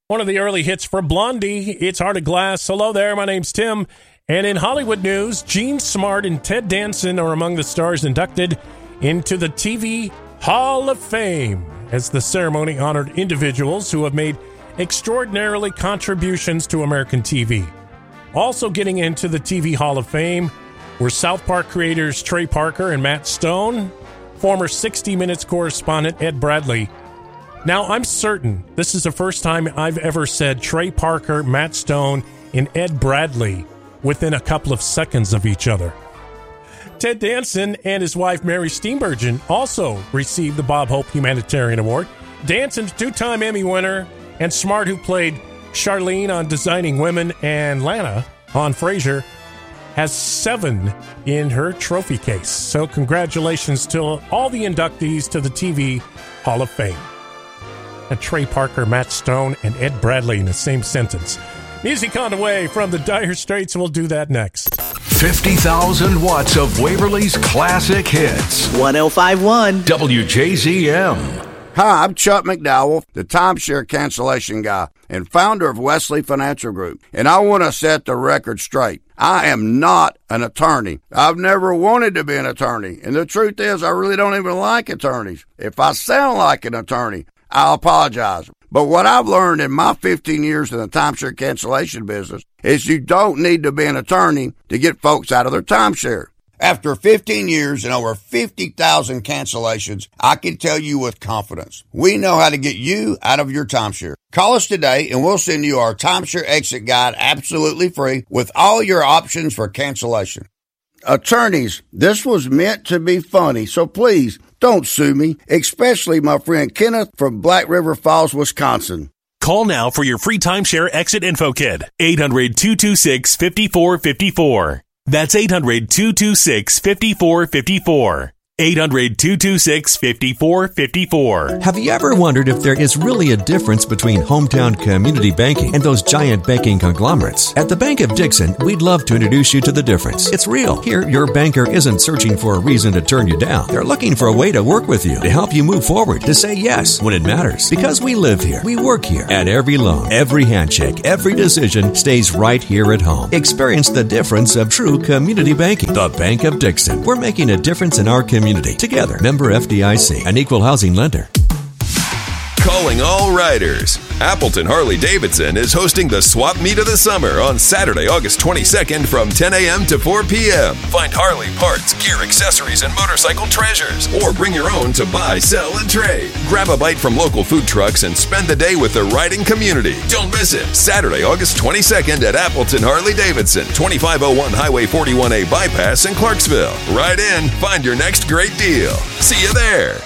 One of the early hits for Blondie, It's Heart of Glass. Hello there, my name's Tim. And in Hollywood news, Jean Smart and Ted Danson are among the stars inducted into the TV Hall of Fame, as the ceremony honored individuals who have made extraordinarily contributions to American TV. Also getting into the TV Hall of Fame were South Park creators Trey Parker and Matt Stone, former 60 Minutes correspondent Ed Bradley. Now, I'm certain this is the first time I've ever said Trey Parker, Matt Stone, and Ed Bradley within a couple of seconds of each other. Ted Danson and his wife Mary Steenburgen also received the Bob Hope Humanitarian Award. Danson's two-time Emmy winner, and Smart, who played Charlene on Designing Women and Lana on Frasier, has 7 in her trophy case. So congratulations to all the inductees to the TV Hall of Fame. And Trey Parker, Matt Stone, and Ed Bradley in the same sentence. Music on the way from the Dire Straits, and we'll do that next. 50,000 watts of Waverly's classic hits. 105.1 WJZM. Hi, I'm Chuck McDowell, the timeshare cancellation guy and founder of Wesley Financial Group. And I want to set the record straight. I am not an attorney. I've never wanted to be an attorney. And the truth is, I really don't even like attorneys. If I sound like an attorney, I'll apologize. But what I've learned in my 15 years in the timeshare cancellation business is you don't need to be an attorney to get folks out of their timeshare. After 15 years and over 50,000 cancellations, I can tell you with confidence, we know how to get you out of your timeshare. Call us today and we'll send you our timeshare exit guide absolutely free with all your options for cancellation. Attorneys, this was meant to be funny, so please don't sue me, especially my friend Kenneth from Black River Falls, Wisconsin. Call now for your free timeshare exit info kit. 800-226-5454. That's 800-226-5454. 800-226-5454. Have you ever wondered if there is really a difference between hometown community banking and those giant banking conglomerates? At the Bank of Dixon, we'd love to introduce you to the difference. It's real. Here, your banker isn't searching for a reason to turn you down. They're looking for a way to work with you, to help you move forward, to say yes when it matters. Because we live here, we work here, and every loan, every handshake, every decision stays right here at home. Experience the difference of true community banking. The Bank of Dixon. We're making a difference in our community. Together. Member FDIC, an equal housing lender. Calling all riders. Appleton Harley-Davidson is hosting the Swap Meet of the Summer on Saturday, August 22nd from 10 a.m. to 4 p.m. Find Harley parts, gear, accessories, and motorcycle treasures. Or bring your own to buy, sell, and trade. Grab a bite from local food trucks and spend the day with the riding community. Don't miss it. Saturday, August 22nd at Appleton Harley-Davidson, 2501 Highway 41A Bypass in Clarksville. Ride in, find your next great deal. See you there.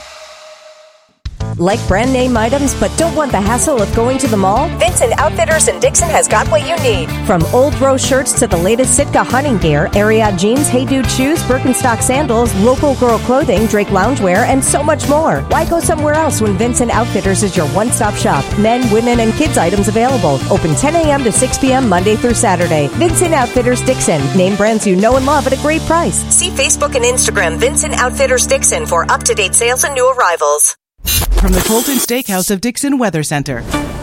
Like brand name items but don't want the hassle of going to the mall? Vincent Outfitters in Dixon has got what you need. From Old Rose shirts to the latest Sitka hunting gear, Ariat jeans, Hey Dude shoes, Birkenstock sandals, local girl clothing, Drake loungewear, and so much more. Why go somewhere else when Vincent Outfitters is your one-stop shop? Men, women, and kids items available. Open 10 a.m. to 6 p.m. Monday through Saturday. Vincent Outfitters Dixon. Name brands you know and love at a great price. See Facebook and Instagram Vincent Outfitters Dixon for up-to-date sales and new arrivals. From the Colton Steakhouse of Dixon Weather Center.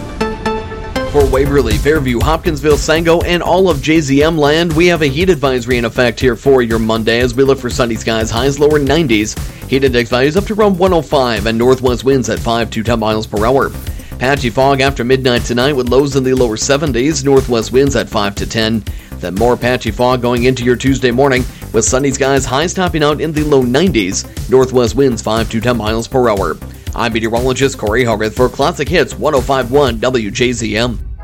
For Waverly, Fairview, Hopkinsville, Sango, and all of JZM land, we have a heat advisory in effect here for your Monday as we look for sunny skies, highs lower 90s. Heat index values up to around 105 and northwest winds at 5 to 10 miles per hour. Patchy fog after midnight tonight with lows in the lower 70s, northwest winds at 5 to 10. Then more patchy fog going into your Tuesday morning with sunny skies, highs topping out in the low 90s, northwest winds 5 to 10 miles per hour. I'm meteorologist Corey Hogarth for Classic Hits 105.1 WJZM.